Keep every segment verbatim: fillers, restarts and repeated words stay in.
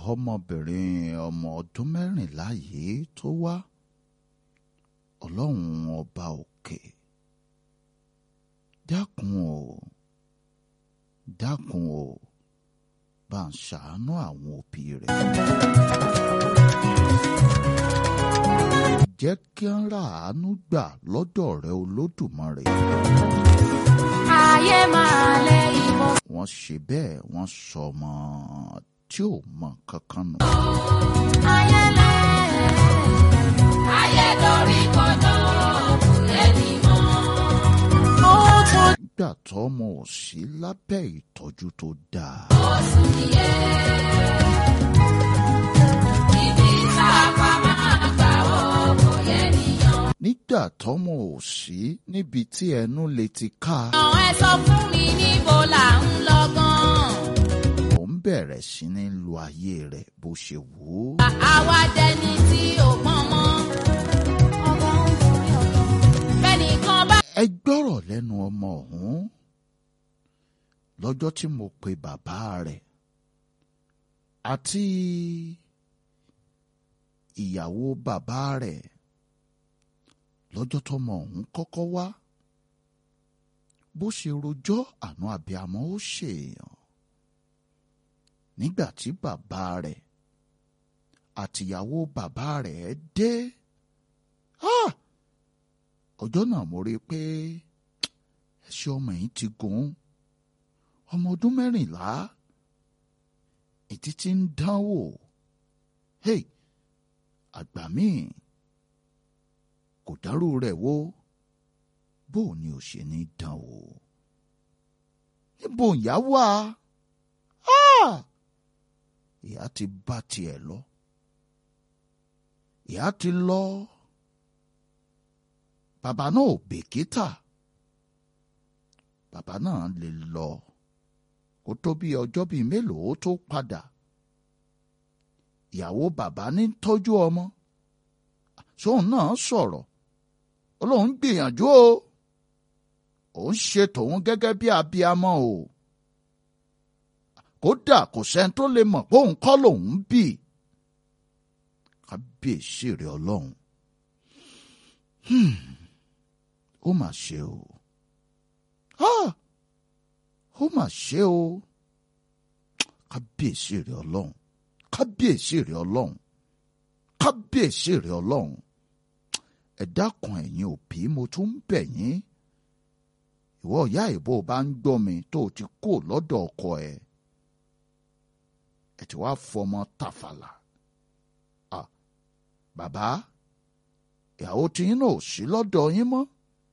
ọmọbìnrin ọmọ ọdún mẹ́rìnlá yìí tó wá ọlọ́run ọba òkè dákun o dákun o bá ń ṣàánú àwọn òbí rẹ̀. jẹ́ kí ń ra àánú gbà lọ́dọ̀ rẹ olódùmarè. ayé máa lẹ ìbò. wọ́n ṣe bẹ́ẹ̀ wọ́n sọ ọmọ tí ò mọ kankan nù. ayé lẹ ayé dorí kodò kò lẹ́ni mọ́. ó tún. nígbà tó ọmọ ò sí lábẹ́ ìtọ́jú tó dáa. ó sùn yẹ ibi tá a pa máa gbà ó kò yẹ nìyàn. nígbà tọ́mọ ò sí níbi tí ẹnu lè ti ká. àwọn ẹ sọ fún mi níbo là ń lọ gan. ó ń bẹ̀rẹ̀ sí ní lo ayé rẹ̀ bó ṣe wù ú. àwa dẹni tí ò pọ́n mọ́. ọba ń borí ọ̀gá. bẹ́ẹ̀ni kan bá. ẹ gbọ́rọ̀ lẹ́nu ọmọ ọ̀hún lọ́jọ́ tí mo pe bàbá rẹ̀ àti ìyàwó bàbá rẹ̀ lọ́jọ́ tọ́mọ ọ̀hún kọ́kọ́ wá bó ṣe rojọ́ àánú abiyamọ ó ṣèèyàn nígbà tí bàbá rẹ̀ àtìyàwó bàbá rẹ̀ dé. Ah! ọjọ́ náà mo rí i pé ẹṣẹ́ ọmọ yìí ti gùn ọmọ ọdún mẹ́rìnlá ètí tí ń dánwò hey àgbà míì kò dárò rẹ̀ wò bó ni ò ṣe ní dánwò níbo ìyá wà ìyá ti bá tiẹ̀ lọ ìyá ti lọ. Bàbá náà ò bìkítà bàbá náà lè lọ kó tó bí ọjọ́ bíi mélòó tó padà ìyàwó bàbá ní tọ́jú ọmọ sóun náà sọ̀rọ̀ ó lóun gbìyànjú o òun ṣe tòun gẹ́gẹ́ bí abiyamọ o kódà kò sẹ́ni tó lè mọ̀ pé òun kọ́ lòun bí kábíyèsí rẹ̀ ọlọ́run. Hmm. ó mà ṣe o ó mà ṣe o kábíyèsí rẹ̀ ọlọ́run kábíyèsí rẹ̀ ọlọ́run kábíyèsí rẹ̀ ọlọ́run ẹ dákun ẹ̀yin òbí mo tún ń bẹ̀ yín ìwọ ìyá ìbò bá ń gbọ́ mi tó o ti kó lọ́dọ̀ ọkọ ẹ ẹ ti wá fọmọ tàfàlà bàbá ìyàwó tí yín náà ò sí lọ́dọ̀ yín mọ́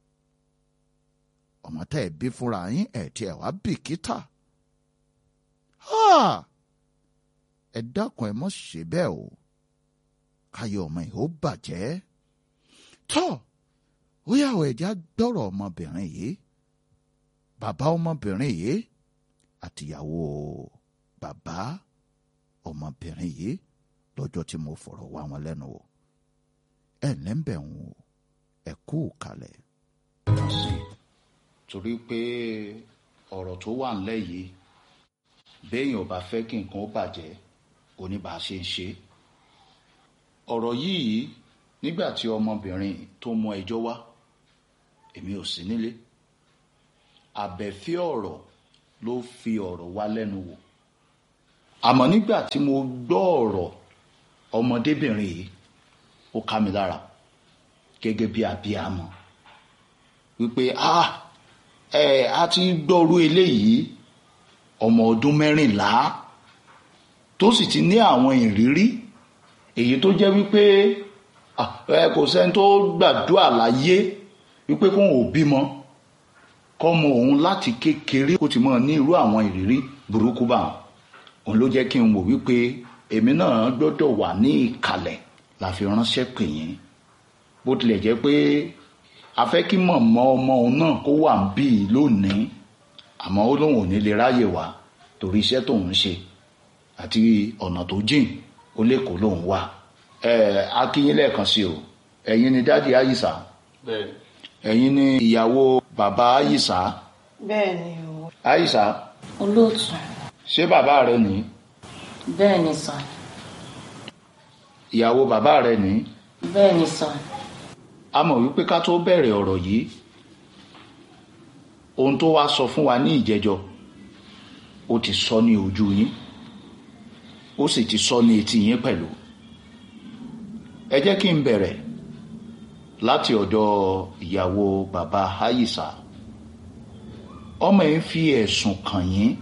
ọmọ tẹ́ ẹ bí fúnra yín ẹ̀ tí ẹ wá bìkítà ẹ dákun ẹ mọ́ ṣe bẹ́ẹ̀ o káyọ̀ ọmọ yìí ó bàjẹ́ tọ́ ó yà wọ ẹ̀já gbọ́rọ̀ ọmọbìnrin yìí bàbá ọmọbìnrin yìí àtìyàwó bàbá ọmọbìnrin yìí lọ́jọ́ tí mo fọ̀rọ̀ wá wọn lẹ́nu wò ẹ ǹlẹ́ ń bẹ̀ wọ́n o ẹ kú kalẹ̀. torí pé ọ̀rọ̀ tó wà ńlẹ̀ yìí béèyàn ò bá fẹ́ kí nǹkan ó bàjẹ́ oníbàá ṣe ń ṣe. ọ̀rọ̀ yìí nígbà tí ọmọbìnrin tó mú ẹjọ́ wá èmi ò sí nílé àbẹ̀fẹ́ ọ̀rọ̀ ló fi ọ̀rọ̀ wá lẹ́nu wò àmọ́ nígbà tí mo gbọ́ ọ̀rọ̀ ọmọdébìnrin yìí ó ká mi lára gẹ́gẹ́ bí abiyamọ wípé ah ẹ a ti gbọ́rú eléyìí ọmọ ọdún mẹ́rìnlá tó sì ti ní àwọn ìrírí èyí tó jẹ́ wípé ẹ kò sẹ́ni tó gbàdúrà láyé wípé kóun ò bímọ kọ́mọ òun láti kékeré kó ti mọ̀ ní irú àwọn ìrírí burúkú bá òun ló jẹ́ kí n wò wípé èmi náà gbọ́dọ̀ wà ní ìkàlẹ̀ la fi ránṣẹ́ pè yín bó tilẹ̀ jẹ́ pé a fẹ́ kí mọ̀mọ́ ọmọ òun náà kó wà ń bí i lónìí àmọ́ ó lóun ò ní lè ráyè wá torí iṣẹ́ tóun ń ṣe àti ọ̀nà tó jìn ó lè kó lóun wá. ẹ a kí yín lẹ́ẹ̀kan sí o ẹ̀yin ni dádì Àyìsá ẹ̀yin ni ìyàwó bàbá Àyìsá. bẹ́ẹ̀ ni o. Àyìsá. olóòtú. ṣé bàbá rẹ ni. bẹ́ẹ̀ ni sà. ìyàwó bàbá rẹ ní. bẹ́ẹ̀ ni sà. a mọ̀ wípé ká tó bẹ̀rẹ̀ ọ̀rọ̀ yìí ohun tó wá sọ fún wa ní ìjẹjọ ó ti sọ ní ojú yín ó sì ti sọ ní etí yín pẹ̀lú. ẹ jẹ́ kí n bẹ̀rẹ̀ láti ọ̀dọ̀ ìyàwó bàbá Àyìṣà. ọmọ yìí fi ẹ̀sùn kàn yín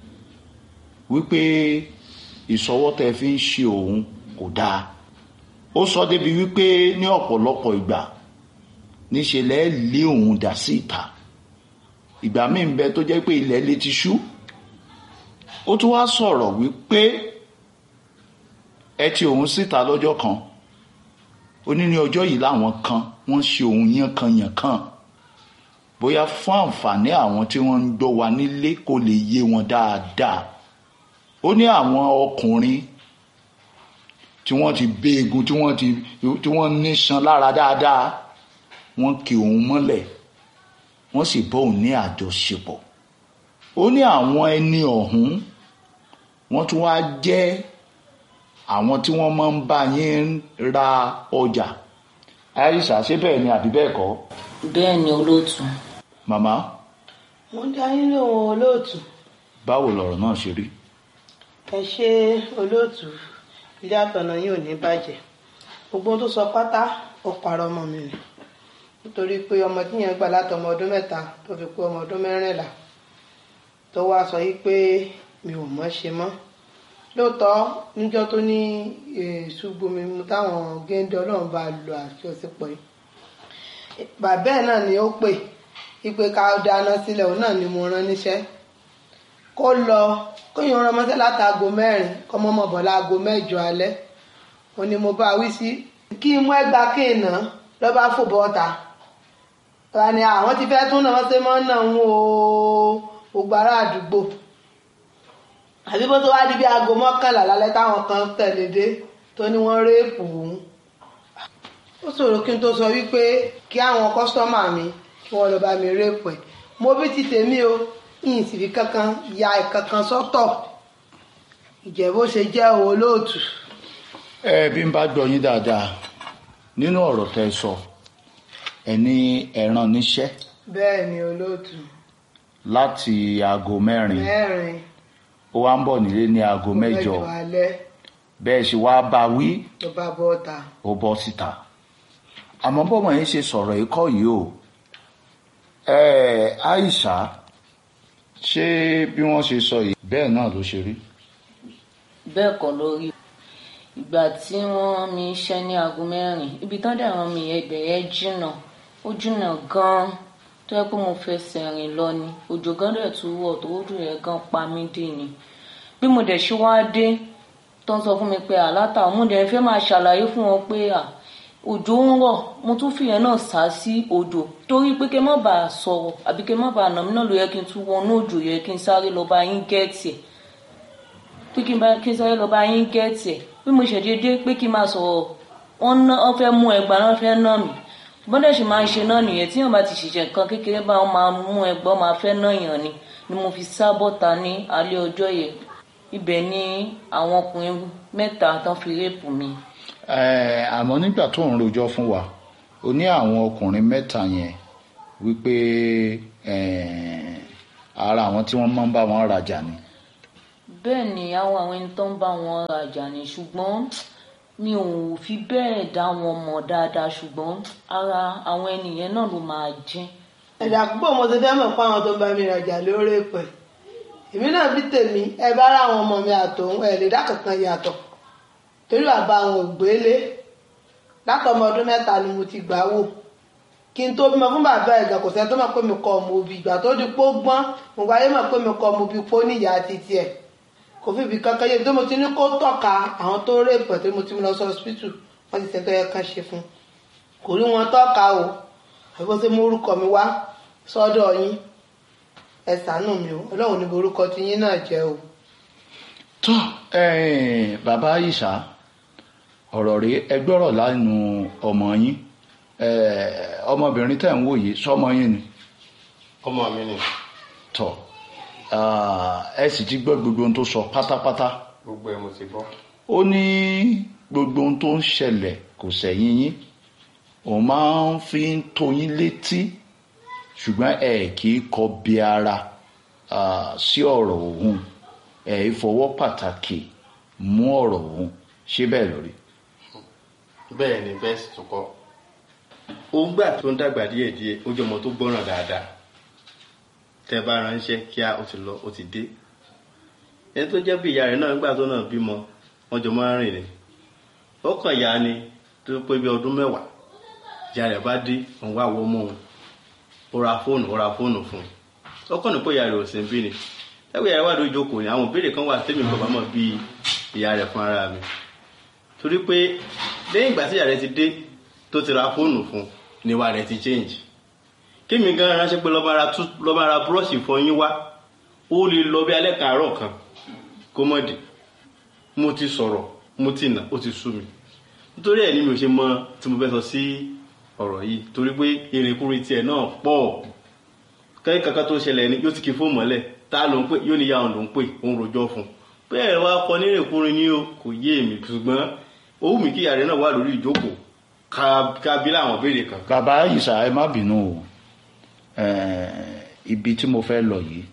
wípé ìsọwọ́ tẹ́ fi ń ṣe òun kò dáa. ó sọ débi wípé ní ọ̀pọ̀lọpọ̀ ìgbà níṣe lẹ́ẹ̀ lé òun dà sí ìta. ìgbà míì ń bẹ tó jẹ́ pé ilẹ̀ lè ti ṣú. ó tún wá sọ̀rọ̀ wípé ẹ ti òun síta lọ́jọ́ kan. ó ní ní ọjọ́ yìí láwọn kan wọ́n ṣe òun yánkanyànkan. bóyá fún àǹfààní àwọn tí wọ́n ń gbọ́ wa nílé kó lè yé wọn dáadáa. ó ní àwọn ọkùnrin tí wọ́n ti bé egun tí wọ́n ti tí wọ́n níṣan lára dáadáa wọ́n kì òun mọ́lẹ̀ wọ́n sì bọ́ òun ní àjọṣepọ̀. ó ní àwọn ẹni ọ̀hún wọ́n tún wá jẹ́ àwọn tí wọ́n máa ń bá yín ra ọjà. Àyìṣà ṣé bẹ́ẹ̀ ni àbí bẹ́ẹ̀ kọ́? bẹ́ẹ̀ ni olóòtú. màmá. mo dá yín lóhùn olóòtú. báwo lọ̀rọ̀ náà ṣe rí? ẹ ṣe olóòtú ilé àtọ̀nà yín ò ní bàjẹ́. gbogbo ohun tó sọ pátá ó parọ́ ọmọ mi nì nítorí pé ọmọ tí yẹn gbà láti ọmọ ọdún mẹ́ta tó fi kú ọmọ ọdún mẹ́rìnlá tó wá sọ yìí pé mi ò mọ̀ ṣe mọ́. lóòótọ́ níjọ́ tó ní ìṣùgbọ́mi mu táwọn géńdé ọlọ́run bá lo àjọṣepọ̀ yìí bàbá ẹ̀ náà ni ó pè ipe ká dáná sílẹ̀ òun náà ni mo rán níṣẹ́ kó lọ kó yàn rán mọ́tẹ́ látago mẹ́rin kọ́ mọ́ mọ́ bọ̀ láago mẹ́jọ alẹ́ ó ní mo bá wí sí kí n mú ẹgbà kéènà lọ́ bá fò bọ́ta wà ní àwọn ti fẹ́ tún náà ṣe mọ́ náà ń wo gbogbo ará àdúgbò àbí bó tó wá di bí aago mọ́kànlá lálẹ́ táwọn kan tẹ̀lé dé tó ní wọ́n réèpù òun. ó ṣòro kí n tó sọ wípé kí àwọn kọ́sítọ́mà mi kí wọ́n lọ bá mi réèpù ẹ̀ mo bí ti tèmi o yìnyín sì fi kankan ya ìkankan sọ́tọ̀ ìjẹ́ bó ṣe jẹ́ olóòtú. ẹ bí n bá gbọ́ yín dáadáa nínú ọ̀rọ̀ tẹ́ sọ ẹ ní ẹran níṣẹ́. bẹ́ẹ̀ ni olóòtú. láti aago mẹ́rin. mẹ́rin. ó wá ń bọ̀ nílé ní aago mẹ́jọ. mẹ́jọ alẹ́. bẹ́ẹ̀ sì wá bá wí. ó bá bọ́ ta. ó bọ́ síta. àmọ́ bọ́mọ yín ṣe sọ̀rọ̀ ikọ́ yìí o. ẹ Àyìṣà ṣé bí wọ́n ṣe sọ yìí bẹ́ẹ̀ náà ló ṣe rí. bẹ́ẹ̀ kọ́ ló rí. ìgbà tí wọ́n mi ṣẹ́ ní aago mẹ́rin ibi tán dẹ̀ rán mi ẹgbẹ̀ yẹn jìnnà ó jìnnà gan-an tó yẹ pé mo fẹsẹ̀ rìn lọ ni òjò gan dẹ̀ tún wọ̀ tó ojú rẹ̀ gan pa mí dé ni bí mo dẹ̀ ṣe wá dé tó ń sọ fún mi pé àlátà mo dẹ̀ fẹ́ máa ṣàlàyé fún wọn pé à òjò ń rọ̀ mo tún fìyẹn náà sá sí odò torí pé kí n má bàa sọ̀rọ̀ àbí kí n má bàa nà mí náà ló yẹ kí n tún wọnú òjò yẹ kí n sáré lọ bá yín gẹ́ẹ̀tì ẹ̀ pé kí n sáré lọ bá yín gẹ́ẹ̀tì ẹ̀ bí mo ṣe dédé pé kí n máa sọ̀rọ̀ wọ́n fẹ́ mú ẹgbà náà fẹ́ ná mi bọ́dẹ̀ ṣe máa ń ṣe náà nìyẹn tí yàn bá ti ṣiṣẹ́ nǹkan kékeré bá wọn máa mú ẹgbọ́n máa fẹ́ náà yàn ni ni mo fi sá bọ́ta ní alẹ́ ọjọ́ yẹn ibẹ̀ ni àwọn ọkùnrin mẹ́ta tán fi réèpù mi. àmọ́ nígbà tó ń rojọ́ fún wa o ní àwọn ọkùnrin mẹ́ta yẹn wípé ara àwọn tí wọ́n máa ń bá wọn rajà ni. bẹ́ẹ̀ ni àwọn àwọn ẹni tó ń bá wọn rajà ni ṣùgbọ́n mi ò fi bẹ́ẹ̀ dá wọn mọ̀ dáadáa ṣùgbọ́n ara àwọn ènìyàn náà ló máa jẹ́. ẹ̀dà púpọ̀ mo ti fẹ́ mọ̀ pé àwọn tó ń bá mi rajà lórí èpè èmi náà bí tèmi ẹ bá ra àwọn ọmọ mi àtòun ẹ lè dá kankan yàtọ̀ torí bàbá àwọn ògbélé látọmọ ọdún mẹ́ta ni mo ti gbà wò kí n tó bímọ fún bàbá ẹ̀gà kò sẹ́ni tó mọ̀ pé mi kọ́ ọmọ òbí ìgbà tó di pó gbọ́n mo wáyé mọ̀ pé mi kọ́ ọmọ òbí pó níyà títí ẹ̀ kò fi ibì kankan yé tó mo ti ní kó tọ́ka àwọn tó rè pẹ̀ tó mo ti mú lọ sí hospital wọ́n ti sẹ́ńtọ́ yẹ kán ṣe fún kò rí wọn tọ́ka o àbí bó ṣe mú orúkọ mi wá sọ́dọ̀ yín ẹ ṣàánú mi o ọlọ́run ní orúkọ tí yín náà jẹ́ o. tó bàbá Àyìṣà ọ̀rọ̀ rí ẹgbọ́rọ̀ lánú ọmọ yín ọmọbìnrin tẹ̀ ń wò yìí sọmọ yín ni. ọmọ mi ni. tọ́ ẹ sì ti gbọ́ gbogbo ohun tó sọ pátápátá. gbogbo ẹ̀ mo ti gbọ́. ó ní gbogbo ohun tó ń ṣẹlẹ̀ kò sẹ́yìn yín òun máa ń fi ń tó yín létí ṣùgbọ́n ẹ kì í kọ bí ara sí ọ̀rọ̀ òun ẹ ìfọwọ́ pàtàkì mú ọ̀rọ̀ òun ṣé bẹ́ẹ̀ lórí. bẹ́ẹ̀ ni bẹ́ẹ̀ sì tún kọ́ ó gbà tó ń dàgbà díẹ̀díẹ̀ ó jẹ́ ọmọ tó gbọ́ràn dáadáa tẹ́ bá ránṣẹ́ kíá ó ti lọ ó ti dé ẹni tó jẹ́ bí ìyá rẹ̀ náà nígbà tó náà bímọ wọ́n jọ máa ń rìn ni ó kàn yá ni tó pé bí ọdún mẹ́wàá ìyá rẹ̀ bá dé òun wá wọ́ mọ́ òun ó ra fóònù ó ra fóònù fún un ó kàn ní pé ìyá rẹ̀ ò sí ń bí ni ẹgbẹ́ ìyá rẹ̀ wà lórí ìjókòó ni àwọn ìbéèrè kan wà tẹ́mi kò bá mọ̀ bí ìyá rẹ̀ fún ara mi torí pé lẹ́yìn ìgbà tí ìyá rẹ̀ ti dé tó ti ra fóònù fún un ni ìwà rẹ̀ ti change kémi gan ránṣẹ́ pé lọ́ máa ra búrọ́ọ̀ṣì ìfọyín wá ó lè lọ bí alẹ́ kàárọ̀ kan kó mọ̀ dé mo ti sọ̀rọ̀ mo ti nà ó ti sú mi nítorí ẹ̀ ní mi ò ṣe mọ tí mo fẹ́ sọ sí ọ̀rọ̀ yìí torí pé ìrìnkúrin tiẹ̀ náà pọ̀ kẹ́yìn kankan tó ṣẹlẹ̀ ni yóò ti kí fóònù mọ́lẹ̀ tá ló ń pè yóò ní ya òun ló ń pè òun rojọ́ fún un bẹ́ẹ̀ wá kọ ní ìrìnkúrin ní o kò yé mi ṣùgbọ́n ó wù mí kí ìyá rẹ̀ náà wà lórí ìjókòó ká bí láwọn béèrè kan. bàbá Àyìṣà ẹ má bínú o ibi tí mo fẹ́ lọ yìí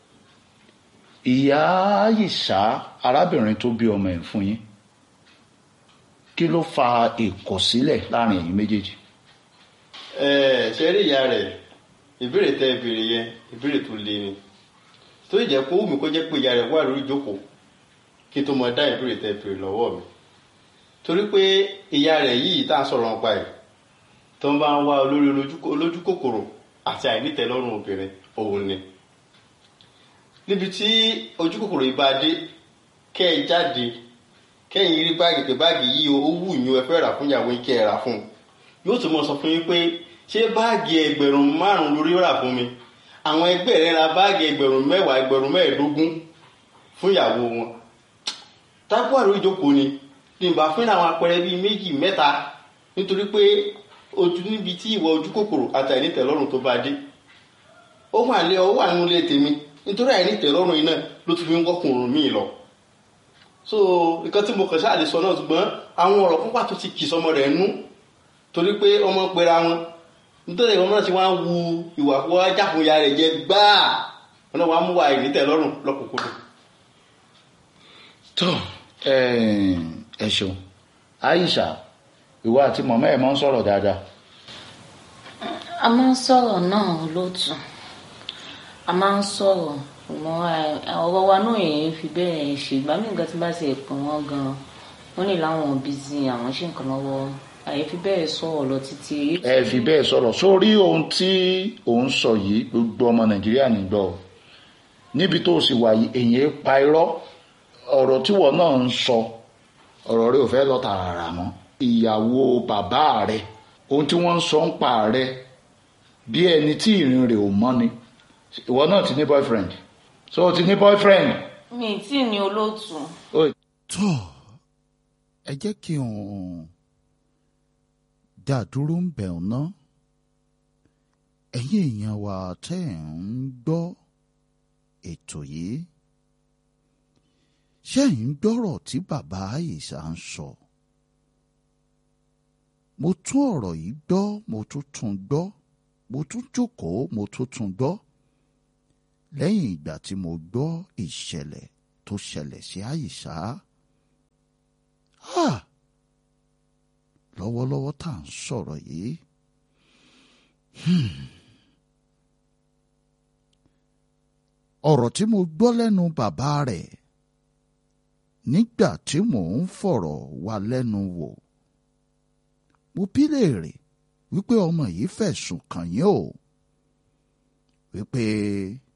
ìyá Àyìṣà arábìnrin tó bí ọmọ ẹ̀ fún yín kí ló fa ìkọ̀sílẹ̀ láàrin ẹ̀yin méjèèjì. ṣe rí ìyá rẹ̀ ìbéèrè tẹ́ ìbéèrè yẹn ìbéèrè tó le ni tó jẹ́ kó wù mí kó jẹ́ pé ìyá rẹ̀ wà lórí ìjókòó kí n tó mọ dá ìbéèrè tẹ́ ìbéèrè lọ́wọ́ mi torí pé ìyá rẹ̀ yìí tá à ń sọ̀rọ̀ nípa ẹ̀ tó ń bá ń wá olórí olójú kòkòrò àti àìnítẹ̀lọ́rùn obìnrin òun ni níbi tí ojú kòkòrò yìí bá dé kẹ́ ẹ jáde kẹ́yìn rí báàgì pé báàgì yìí ó wù yín ẹ fẹ́ rà fún ìyàwó yín kẹ́ ẹ rà fún un yóò tún mọ̀ sọ fún yín pé ṣé báàgì ẹgbẹ̀rún márùn-ún lórí rà fún mi àwọn ẹgbẹ́ rẹ̀ ra báàgì ẹgbẹ̀rún mẹ́wàá ẹgbẹ̀rún mẹ́ẹ̀ẹ́dógún fún ìyàwó wọn tákù àrò ìjókòó ni ní ìbá fún àwọn àpẹẹrẹ bíi méjì mẹ́ta nítorí pé ojú níbi tí ìwọ ojú kòkòrò àti àìnítẹ̀lọ́rùn tó bá dé ó wà lé ọ wà nínú ilé tèmi nítorí àìnítẹ̀lọ́rùn iná ló ti fi ń wọ́kùnrin míì lọ so nǹkan tí mo kàn ṣáà lè sọ náà ṣùgbọ́n àwọn ọ̀rọ̀ púpà tó ti kì sọmọ rẹ̀ nú torí pé ọmọ pera wọn nítorí ọmọ náà ti wá ń wu ìwà kó wá jáfun ya rẹ̀ jẹ gbáà wọn náà wá mú wa àìnítẹ̀lọ́rùn lọ́kùnkúndùn. tó ẹ ṣeun Àyìṣà ìwọ àti mọ̀mọ́ ẹ̀ máa ń sọ̀rọ̀ dáadáa. a máa ń sọ̀rọ̀ náà lóòtú a máa ń sọ̀rọ̀ mọ ọ̀rọ̀ wa náà yẹn fi bẹ́ẹ̀ ṣègbà mí nǹkan tí bá ṣe pè wọ́n gan-an wọ́n ní láwọn bízí àwọn ṣe nǹkan lọ́wọ́ àyè fi bẹ́ẹ̀ sọ̀rọ̀ lọ títí. ẹ fi bẹ́ẹ̀ sọ̀rọ̀ sórí ohun tí òun sọ yìí gbogbo ọmọ Nàìjíríà nígbọ́ níbi tó sì wà yìí èyí pa irọ́ ọ̀rọ̀ tí wọ́n náà ń sọ ọ̀rọ̀ rẹ̀ ò fẹ́ lọ tààrà mọ́ ìyàwó bàbá rẹ̀ ohun tí wọ́n ń sọ ń pa rẹ̀ bí ẹni tí ìrìn rẹ̀ ò mọ́ ni ìwọ náà ti ní boyfriend so o ti ní boyfriend. mi tí ní olóòtú. tó ẹ jẹ́ kí n dá dúró ń bẹ̀ ọ́ ná ẹ̀yin èèyàn wa tẹ́ ẹ̀ ń gbọ́ ètò yìí ṣé ẹ̀ ń gbọ́rọ̀ tí bàbá Àyìṣà ń sọ mo tún ọ̀rọ̀ yìí gbọ́ mo tún tún gbọ́ mo tún jókòó mo tún tún gbọ́ lẹ́yìn ìgbà tí mo gbọ́ ìṣẹ̀lẹ̀ tó ṣẹlẹ̀ sí Àyìṣà ah lọ́wọ́lọ́wọ́ tá à ń sọ̀rọ̀ yìí ọ̀rọ̀ tí mo gbọ́ lẹ́nu bàbá rẹ̀ nígbà tí mò ń fọ̀rọ̀ wá lẹ́nu wò mo bi léèrè wípé ọmọ yìí fẹ̀sùn kàn yín o wípé